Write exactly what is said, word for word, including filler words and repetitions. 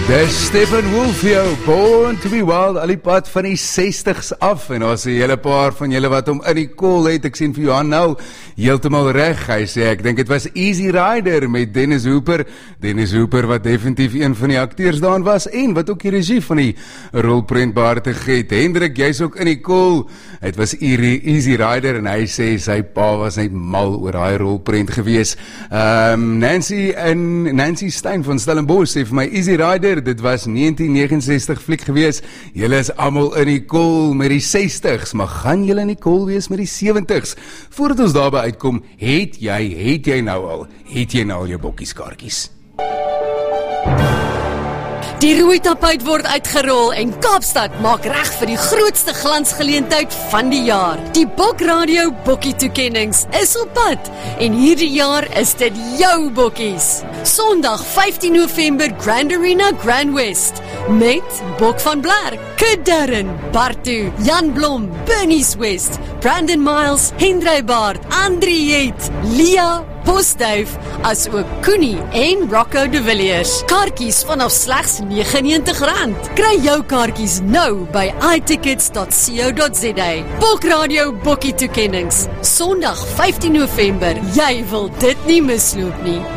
Dis Stephen Wolf jou, Born to be Wild, al die pad van die sestigs af, en daar is 'n hele paar van julle wat hom in die call het. Ek sien vir Johan nou, heeltemal reg, hy sê, ek dink het was Easy Rider met Dennis Hooper, Dennis Hooper wat definitief een van die akteurs daan was, en wat ook die regie van die rolprent behartig het. Hendrik, jy's ook in die call, het was Easy Rider, en hy sê, sy pa was net mal oor hy rolprent gewees. Um, Nancy en Nancy Stein van Stellenbosch sê vir my, Easy Rider, dit was negentien negenensestig fliek gewees, julle is allemaal in die call met die sestigs, maar gaan julle in die call wees met die seventigs? Voordat ons daarby uitkom, het jy, het jy nou al, het jy nou al jou bokkieskaartjies? Die rooi tapuit word uitgerol en Kaapstad maak reg vir die grootste glansgeleentheid van die jaar. Die Bok Radio Bokkie toekennings is op pad en hierdie jaar is dit jou bokkies. Sondag vyftien November Grand Arena Grand West met Bok van Blerk, Kid Darren, Bartu, Jan Blom, Bernice West, Brandon Miles, Hendrey Baard, Andrie Het, Lia Postduif, as ook Koenie en Rocco de Villiers. Kaartjies vanaf slegs negenennegentig rand. Kry jou kaartjies nou by i tickets dot co dot za. Bok Radio Bokkie toekennings, Sondag vyftien November. Jy wil dit nie misloop nie.